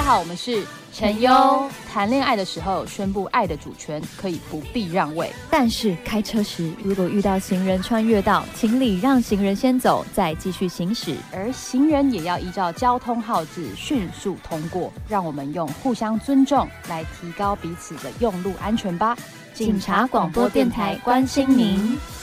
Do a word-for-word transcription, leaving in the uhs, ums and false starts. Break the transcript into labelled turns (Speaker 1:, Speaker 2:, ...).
Speaker 1: 好，我们是陈优。谈恋爱的时候宣布爱的主权，可以不必让位，
Speaker 2: 但是开车时如果遇到行人穿越道，请礼让行人先走，再继续行驶。
Speaker 1: 而行人也要依照交通号志迅速通过。让我们用互相尊重来提高彼此的用路安全吧。
Speaker 2: 警察广播电台关心您。